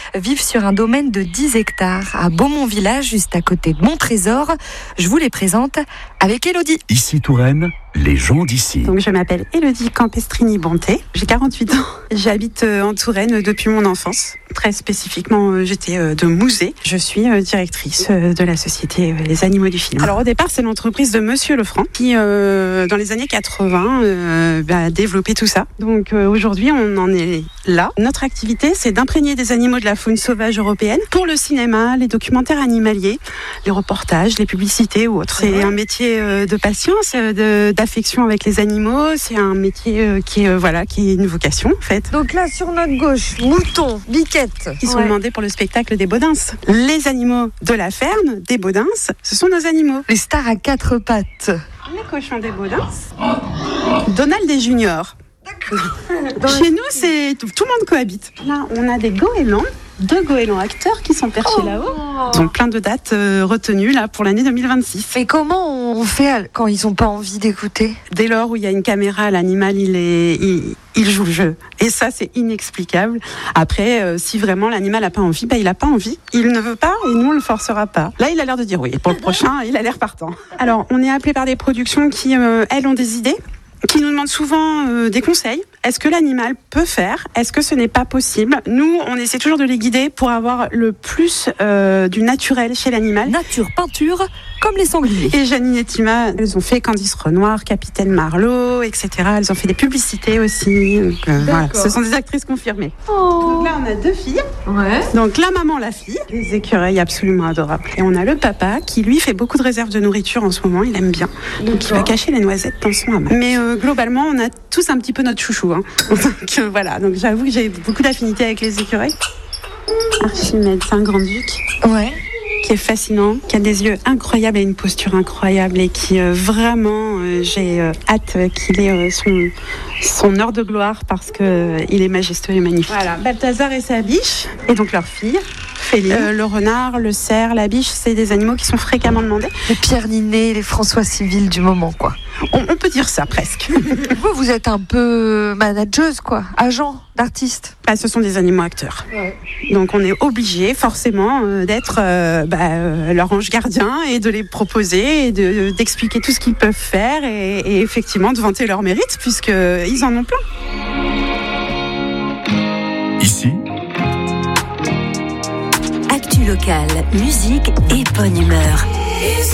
vivent sur un domaine de 10 hectares à Beaumont-Village, juste à côté de Montrésor. Je vous les présente avec Élodie. Ici Touraine, les gens d'ici. Donc je m'appelle Élodie Campestrini-Bonté, j'ai 48 ans. J'habite en Touraine depuis mon enfance. Très spécifiquement, j'étais de Mouzé. Je suis directrice de la société Les Animaux du Film. Alors au départ, c'est l'entreprise de Monsieur Lefranc qui, dans les années 80, a développé tout ça. Donc aujourd'hui, on en est là. Notre activité, c'est d'imprégner des animaux de la faune sauvage européenne pour le cinéma, les documentaires animaliers, les reportages, les publicités ou autres. C'est un métier de patience, d'affection avec les animaux. C'est un métier qui est une vocation en fait. Donc là, sur notre gauche, moutons, biquettes. Qui sont demandés pour le spectacle des Baudins. Les animaux de la ferme des Baudins, ce sont nos animaux. Les stars à 4 pattes. Les cochons des Baudins. Donald et Junior. Chez nous, c'est tout le monde cohabite. Là, on a des goélands. 2 goélands acteurs qui sont perchés là-haut. Ils ont plein de dates retenues là pour l'année 2026. Mais comment on fait quand ils n'ont pas envie d'écouter ? Dès lors où il y a une caméra, l'animal il joue le jeu. Et ça, c'est inexplicable. Après, si vraiment l'animal n'a pas envie, il n'a pas envie. Il ne veut pas et nous, on ne le forcera pas. Là, il a l'air de dire oui. Pour le prochain, il a l'air partant. Alors, on est appelé par des productions qui, elles, ont des idées, qui nous demandent souvent des conseils. Est-ce que l'animal peut faire ? Est-ce que ce n'est pas possible ? Nous, on essaie toujours de les guider pour avoir le plus du naturel chez l'animal. Nature, peinture, comme les sangliers. Et Janine et Tima, elles ont fait Candice Renoir, Capitaine Marlowe, etc. Elles ont fait des publicités aussi. Donc, voilà, ce sont des actrices confirmées. Donc là, on a 2 filles. Ouais. Donc la maman, la fille. Des écureuils absolument adorables. Et on a le papa qui, lui, fait beaucoup de réserves de nourriture en ce moment. Il aime bien. Donc il va cacher les noisettes dans son hamac. Mais globalement, on a tous un petit peu notre chouchou. Donc voilà, donc j'avoue que j'ai beaucoup d'affinité avec les écureuils. Archimède, c'est un grand-duc. Ouais. Qui est fascinant, qui a des yeux incroyables et une posture incroyable et qui vraiment, j'ai hâte qu'il ait son heure de gloire parce qu'il est majestueux et magnifique. Voilà, Balthazar et sa biche, et donc leur fille. Le renard, le cerf, la biche, c'est des animaux qui sont fréquemment demandés. Les Pierre Ninet, les François Civil du moment, quoi. On peut dire ça, presque. Vous êtes un peu manageuse, quoi, agent d'artiste. Ce sont des animaux acteurs. Ouais. Donc on est obligé, forcément, d'être leur ange gardien et de les proposer et d'expliquer tout ce qu'ils peuvent faire et effectivement de vanter leurs mérites, puisqu'ils en ont plein. Ici, Actu locale, musique et bonne humeur.